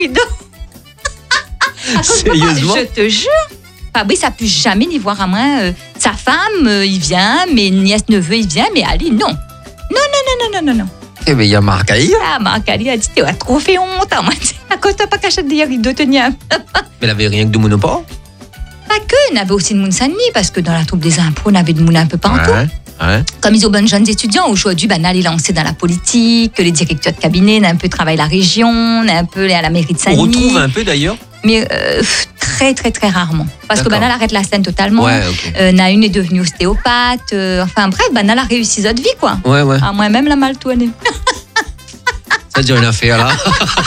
Sérieusement? Je te jure. Fabrice a pu jamais n'y voir à moins sa femme, il vient, mes nièces, neveux, il vient, mais Ali, non. Non. Eh bien, il y a Marc Ali. Ah, Marc Ali a dit, tu as trop fait honte à moi. À cause de pas cacher des rideaux tenir. Mais elle avait rien que de monopole. Pas que, on avait aussi de Mounsanni, parce que dans la troupe des impôts, on avait de Mouna un peu partout. Ouais. Comme ils ont bonnes jeunes étudiants, aujourd'hui, on a les lancés dans la politique, les directeurs de cabinet, on a un peu travaillé à la région, on a un peu à la mairie de Saint-Denis. On retrouve un peu d'ailleurs. Mais très, très, très rarement. Parce que D'accord. Banal arrête la scène totalement. Ouais, ok. Naïm est devenue ostéopathe. Enfin bref, Banal a réussi sa vie, quoi. Ouais. Ah, moi-même, la mal tournée. Ça dit rien à faire là.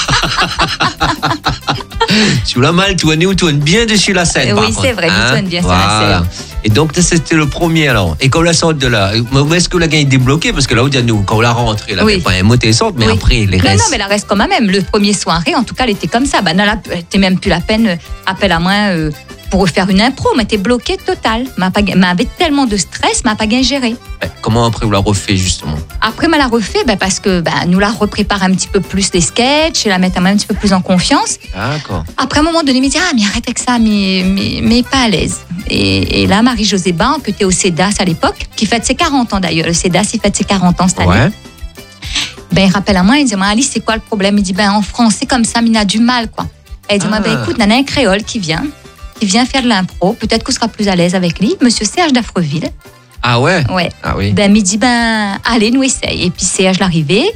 Tu l'as mal tourné ou tourne bien dessus la scène. Oui, c'est vrai, tu tournes bien sur la scène. Et donc, c'était le premier alors. Et quand on la sort de là, où est-ce que la gagne est débloquée? Parce que là, nous, quand on l'a rentrée, elle avait pas un mot sorte, mais après, les restes. Non, mais la reste quand même. Le premier soirée, en tout cas, elle était comme ça. Banal, c'était même plus la peine, appel à moi pour refaire une impro. Mais t'es bloquée total. M'avait tellement de stress, m'a pas bien géré. Comment après, vous la refait justement? Après, m'a la refait parce que nous la reprépare un petit peu plus les sketchs et la mettre un petit peu plus en confiance. D'accord. Après, à un moment donné, il me dit, mais arrête avec ça, mais pas à l'aise. Et là, Marie-Josée Ban, que t'es au CEDAS à l'époque, qui fête ses 40 ans d'ailleurs. Le CEDAS, il fête ses 40 ans cette année. Il rappelle à moi, il dit, Alice, c'est quoi le problème? Il dit, en français, comme ça, il a du mal, quoi. Elle dit, écoute, il y a un créole qui vient faire de l'impro. Peut-être qu'on sera plus à l'aise avec lui. Monsieur Serge d'Afreville. Ah ouais? Ouais. Ah oui. Il dit, allez, nous essaye. Et puis, Serge l'arrivée.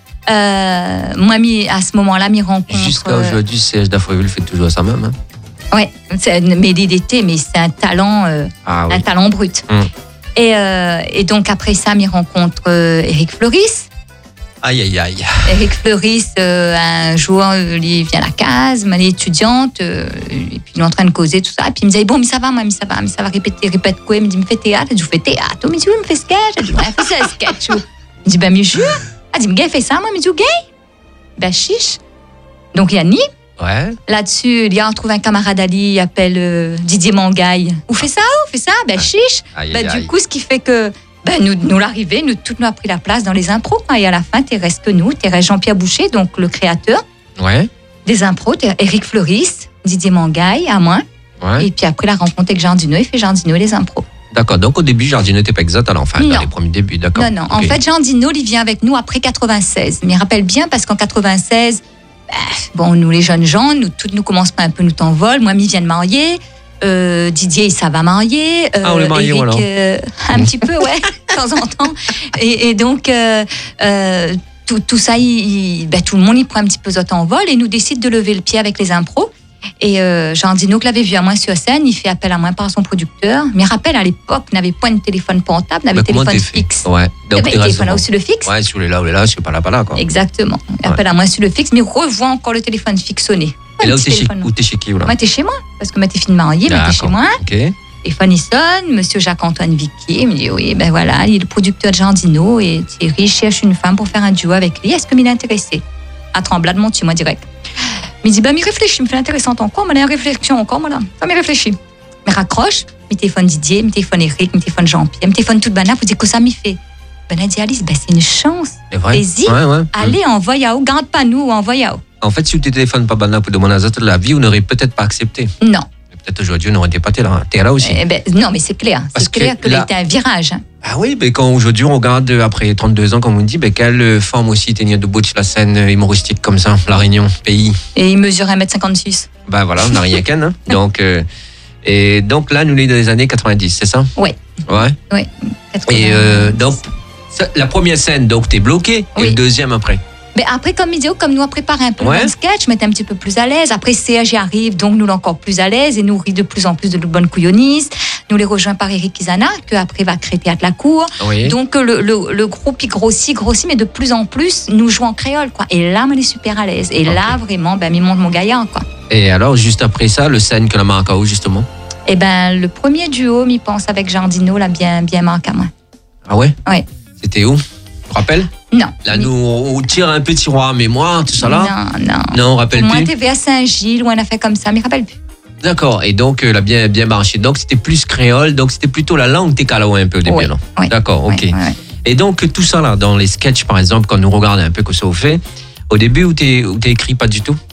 Moi, à ce moment-là, m'y rencontre. Jusqu'à aujourd'hui, Serge d'Afreville fait toujours ça même. Hein? Ouais, mais l'idée, mais c'est un talent, un talent brut. Et donc après ça, m'y rencontre Éric Fleuris. Aïe. Éric Fleuris, un jour, il vient à la case, elle est étudiante, et puis il est en train de causer tout ça. Et puis il me dit, bon, mais ça va, répète quoi? Il me dit, me fait théâtre. Je fais théâtre. Il me dit, oui, me fait sketch. Je dis, ouais, fais ça, sketch. Il me dit, mais jure. Elle dit, mais gay, fait ça, moi. Il me dit, gay. Chiche. Donc il y a Ni. Ouais. Là-dessus, il y a trouvé un camarade Ali, il appelle Didier Mangaille. Où fait ça? Chiche. Du coup, ce qui fait que nous l'arrivée, nous a pris la place dans les impros. Et à la fin, t'es restes Jean-Pierre Boucher, donc le créateur des impros, t'es Éric Fleuris, Didier Mangaille, à moi. Ouais. Et puis après la rencontre avec Jean Dino, il fait Jean Dino les impros. D'accord, donc au début, Jean Dino n'était pas exact à l'enfant, dans les premiers débuts, d'accord. Non. Okay. En fait, Jean Dino, il vient avec nous après 96. Mais il rappelle bien parce qu'en 96, nous les jeunes gens, nous commençons un peu nous t'envol. Moi, il vient de marier. Didier, ça va marier. On le marie alors. Un petit peu, ouais, de temps en temps. Et donc, tout ça, tout le monde, il prend un petit peu en vol et nous décide de lever le pied avec les impros. Et Jean Dino, que l'avait vu à moi sur scène, il fait appel à moi par son producteur. Mais rappelle, à l'époque, on n'avait pas de téléphone portable, on avait téléphone fixe. Ouais. Donc, téléphone là sur le fixe. Ouais, sur les là, je suis pas là, quoi. Exactement. Appel à moi sur le fixe, mais revois encore le téléphone fixe sonner. Et là, où t'es chez qui, là? Moi, t'es chez moi, parce que t'es fini de marier, mais t'es chez moi. Ok. Téléphone, il sonne, monsieur Jacques-Antoine Vicky, il me dit, oui, voilà, il est le producteur de Jean Dino et Thierry cherche une femme pour faire un duo avec lui. Est-ce que m'il est intéressé? À Tremblade, mon moi direct. Il me dit, m'y réfléchis, me fait intéressante encore, mais une réflexion encore, madame. Ça m'y réfléchit. Mais raccroche, me téléphone Didier, me téléphone Eric, me téléphone Jean-Pierre, me téléphone toute banane, vous dites que ça m'y fait. Ben, dit Alice, c'est une chance. Vas-y, allez, envoie Yao, garde pas nous, envoie Yao. En fait, si tu téléphones pas banane pour demander à la vie, on n'aurait peut-être pas accepté. Non. Peut-être aujourd'hui, on n'aurait pas été là. T'es là aussi. Non, mais c'est clair. C'est clair que là, c'était un virage. Ah oui, mais quand aujourd'hui, on regarde, après 32 ans, comme on dit, quelle femme aussi tenir debout sur la scène humoristique comme ça, La Réunion, pays. Et il mesure 1m56. Voilà, on n'a rien qu'un. Hein. Donc, et donc là, nous, on est dans les années 90, c'est ça? Oui. Ouais. Oui. 90. Et donc, la première scène, donc, t'es bloqué. Oui. Et le deuxième après? Mais après, comme il dit, comme nous on prépare un peu le sketch, mais t'es un petit peu plus à l'aise. Après, CH arrive, donc nous l'encore plus à l'aise et nous rit de plus en plus de bonnes couillonnistes. Nous les rejoint par Eric Isana, que après va créer Théâtre La Cour. Oui. Donc le groupe il grossit, mais de plus en plus, nous jouons en créole, quoi. Et là, on est super à l'aise. Et là, vraiment, il monte mon gaillard, quoi. Et alors, juste après ça, le scène que la marque a où, justement? Le premier duo, m'y pense avec Jean Dino, là, bien marqué à moi. Ah ouais? Oui. C'était où? Tu te rappelles? Non. Là, nous, on tire un peu tiroir mémoire, tout ça là? Non. Non, on rappelle plus? Moi, TV à Saint-Gilles, où on a fait comme ça, mais je rappelle plus. D'accord. Et donc, là, bien marché. Donc, c'était plus créole, donc c'était plutôt la langue técalo un peu au début, là. Oui. D'accord, ok. Oui. Et donc, tout ça là, dans les sketchs, par exemple, quand nous regardons un peu que ça vous fait, au début, où t'es écrit pas du tout?